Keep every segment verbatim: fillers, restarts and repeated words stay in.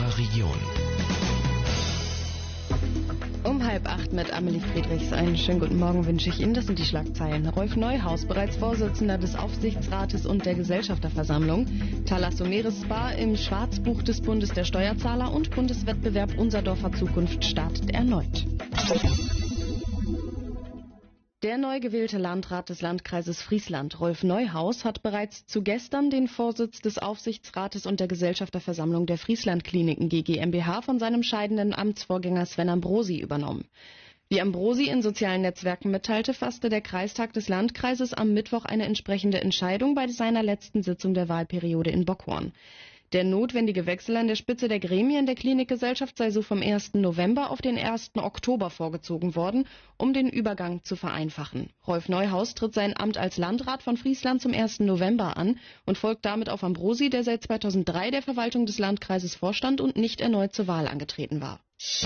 unserer Region. Um halb acht mit Amelie Friedrichs. Einen schönen guten Morgen wünsche ich Ihnen. Das sind die Schlagzeilen. Rolf Neuhaus, bereits Vorsitzender des Aufsichtsrates und der Gesellschafterversammlung. Thalassomeres Spa im Schwarzbuch des Bundes der Steuerzahler und Bundeswettbewerb Unser Dorfer Zukunft startet erneut. Der neu gewählte Landrat des Landkreises Friesland, Rolf Neuhaus, hat bereits zu gestern den Vorsitz des Aufsichtsrates und der Gesellschafterversammlung der Friesland Kliniken G GmbH von seinem scheidenden Amtsvorgänger Sven Ambrosi übernommen. Wie Ambrosi in sozialen Netzwerken mitteilte, fasste der Kreistag des Landkreises am Mittwoch eine entsprechende Entscheidung bei seiner letzten Sitzung der Wahlperiode in Bockhorn. Der notwendige Wechsel an der Spitze der Gremien der Klinikgesellschaft sei so vom ersten November auf den ersten Oktober vorgezogen worden, um den Übergang zu vereinfachen. Rolf Neuhaus tritt sein Amt als Landrat von Friesland zum ersten November an und folgt damit auf Ambrosi, der seit zweitausenddrei der Verwaltung des Landkreises vorstand und nicht erneut zur Wahl angetreten war.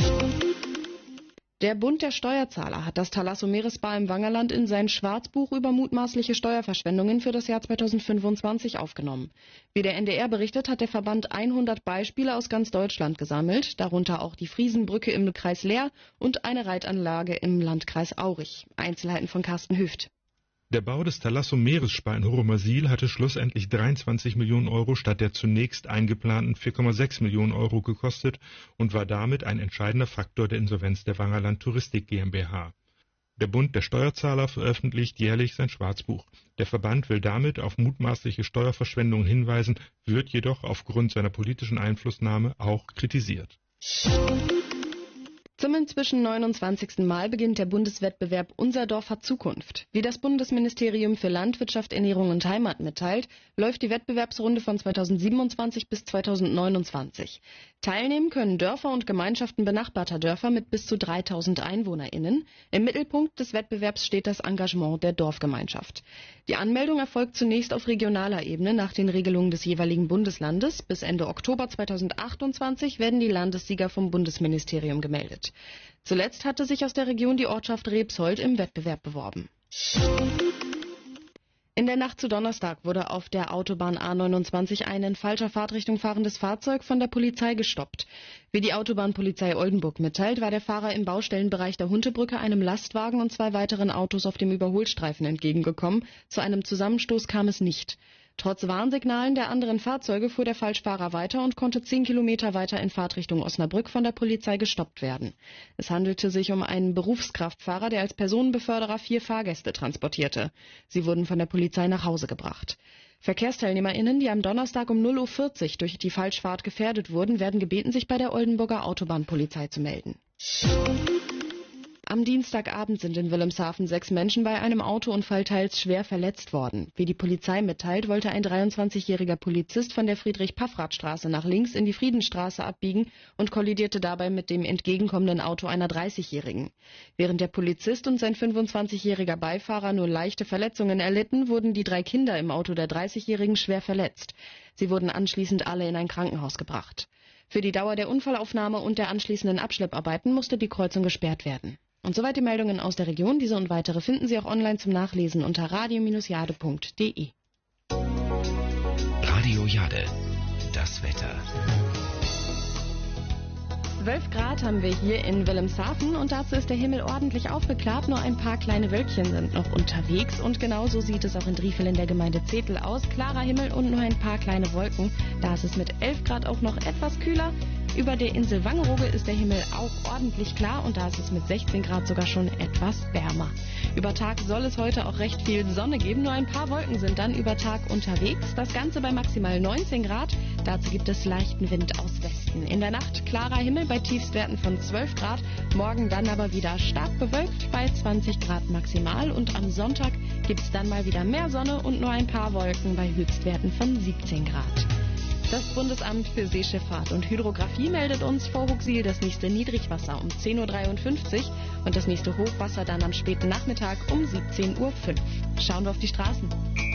Der Bund der Steuerzahler hat das Thalassomeres Spa im Wangerland in sein Schwarzbuch über mutmaßliche Steuerverschwendungen für das Jahr zweitausendfünfundzwanzig aufgenommen. Wie der N D R berichtet, hat der Verband hundert Beispiele aus ganz Deutschland gesammelt, darunter auch die Friesenbrücke im Kreis Leer und eine Reitanlage im Landkreis Aurich. Einzelheiten von Carsten Hüft. Der Bau des Thalassomeres Spa in Horomasil hatte schlussendlich dreiundzwanzig Millionen Euro statt der zunächst eingeplanten vier Komma sechs Millionen Euro gekostet und war damit ein entscheidender Faktor der Insolvenz der Wangerland Touristik GmbH. Der Bund der Steuerzahler veröffentlicht jährlich sein Schwarzbuch. Der Verband will damit auf mutmaßliche Steuerverschwendungen hinweisen, wird jedoch aufgrund seiner politischen Einflussnahme auch kritisiert. Zum inzwischen neunundzwanzigsten Mal beginnt der Bundeswettbewerb Unser Dorfer Zukunft. Wie das Bundesministerium für Landwirtschaft, Ernährung und Heimat mitteilt, läuft die Wettbewerbsrunde von zweitausendsiebenundzwanzig bis zweitausendneunundzwanzig. Teilnehmen können Dörfer und Gemeinschaften benachbarter Dörfer mit bis zu dreitausend EinwohnerInnen. Im Mittelpunkt des Wettbewerbs steht das Engagement der Dorfgemeinschaft. Die Anmeldung erfolgt zunächst auf regionaler Ebene nach den Regelungen des jeweiligen Bundeslandes. Bis Ende Oktober zweitausendachtundzwanzig werden die Landessieger vom Bundesministerium gemeldet. Zuletzt hatte sich aus der Region die Ortschaft Rebsold im Wettbewerb beworben. In der Nacht zu Donnerstag wurde auf der Autobahn A neunundzwanzig ein in falscher Fahrtrichtung fahrendes Fahrzeug von der Polizei gestoppt. Wie die Autobahnpolizei Oldenburg mitteilt, war der Fahrer im Baustellenbereich der Huntebrücke einem Lastwagen und zwei weiteren Autos auf dem Überholstreifen entgegengekommen. Zu einem Zusammenstoß kam es nicht. Trotz Warnsignalen der anderen Fahrzeuge fuhr der Falschfahrer weiter und konnte zehn Kilometer weiter in Fahrtrichtung Osnabrück von der Polizei gestoppt werden. Es handelte sich um einen Berufskraftfahrer, der als Personenbeförderer vier Fahrgäste transportierte. Sie wurden von der Polizei nach Hause gebracht. VerkehrsteilnehmerInnen, die am Donnerstag um null Uhr vierzig durch die Falschfahrt gefährdet wurden, werden gebeten, sich bei der Oldenburger Autobahnpolizei zu melden. Am Dienstagabend sind in Wilhelmshaven sechs Menschen bei einem Autounfall teils schwer verletzt worden. Wie die Polizei mitteilt, wollte ein dreiundzwanzigjähriger Polizist von der Friedrich-Paffrath-Straße nach links in die Friedenstraße abbiegen und kollidierte dabei mit dem entgegenkommenden Auto einer dreißigjährigen. Während der Polizist und sein fünfundzwanzigjähriger Beifahrer nur leichte Verletzungen erlitten, wurden die drei Kinder im Auto der dreißigjährigen schwer verletzt. Sie wurden anschließend alle in ein Krankenhaus gebracht. Für die Dauer der Unfallaufnahme und der anschließenden Abschlepparbeiten musste die Kreuzung gesperrt werden. Und soweit die Meldungen aus der Region. Diese und weitere finden Sie auch online zum Nachlesen unter radio Bindestrich jade punkt de. Radio Jade, das Wetter. zwölf Grad haben wir hier in Wilhelmshaven und dazu ist der Himmel ordentlich aufgeklart. Nur ein paar kleine Wölkchen sind noch unterwegs und genauso sieht es auch in Driefel in der Gemeinde Zetel aus. Klarer Himmel und nur ein paar kleine Wolken. Da ist es mit elf Grad auch noch etwas kühler. Über der Insel Wangerooge ist der Himmel auch ordentlich klar und da ist es mit sechzehn Grad sogar schon etwas wärmer. Über Tag soll es heute auch recht viel Sonne geben, nur ein paar Wolken sind dann über Tag unterwegs. Das Ganze bei maximal neunzehn Grad, dazu gibt es leichten Wind aus Westen. In der Nacht klarer Himmel bei Tiefstwerten von zwölf Grad, morgen dann aber wieder stark bewölkt bei zwanzig Grad maximal und am Sonntag gibt es dann mal wieder mehr Sonne und nur ein paar Wolken bei Höchstwerten von siebzehn Grad. Das Bundesamt für Seeschifffahrt und Hydrographie meldet uns vor Huxil das nächste Niedrigwasser um zehn Uhr dreiundfünfzig und das nächste Hochwasser dann am späten Nachmittag um siebzehn Uhr fünf. Schauen wir auf die Straßen.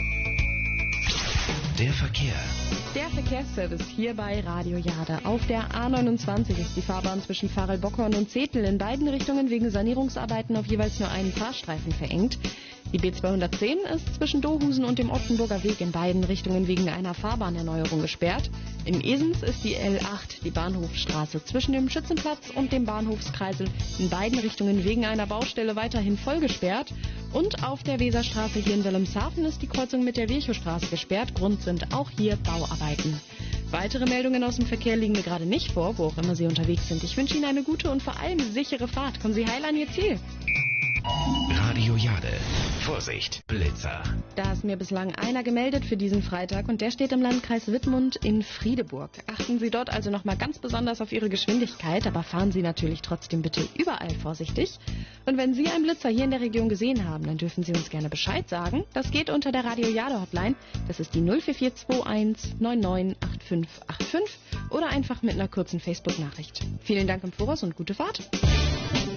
Der Verkehr. Der Verkehrsservice hier bei Radio Jade. Auf der A neunundzwanzig ist die Fahrbahn zwischen Pfarrel-Bockhorn und Zetel in beiden Richtungen wegen Sanierungsarbeiten auf jeweils nur einen Fahrstreifen verengt. Die B zweihundertzehn ist zwischen Dohusen und dem Ottenburger Weg in beiden Richtungen wegen einer Fahrbahnnerneuerung gesperrt. In Esens ist die L acht, die Bahnhofstraße, zwischen dem Schützenplatz und dem Bahnhofskreisel in beiden Richtungen wegen einer Baustelle weiterhin voll gesperrt. Und auf der Weserstraße hier in Wilhelmshaven ist die Kreuzung mit der Virchowstraße gesperrt. Grund sind auch hier Bauarbeiten. Weitere Meldungen aus dem Verkehr liegen mir gerade nicht vor, wo auch immer Sie unterwegs sind. Ich wünsche Ihnen eine gute und vor allem sichere Fahrt. Kommen Sie heil an Ihr Ziel. Radio Jade. Vorsicht, Blitzer. Da ist mir bislang einer gemeldet für diesen Freitag und der steht im Landkreis Wittmund in Friedeburg. Achten Sie dort also nochmal ganz besonders auf Ihre Geschwindigkeit, aber fahren Sie natürlich trotzdem bitte überall vorsichtig. Und wenn Sie einen Blitzer hier in der Region gesehen haben, dann dürfen Sie uns gerne Bescheid sagen. Das geht unter der Radio Jade Hotline. Das ist die null vier vier zwei eins neun neun acht fünf acht fünf oder einfach mit einer kurzen Facebook-Nachricht. Vielen Dank im Voraus und gute Fahrt.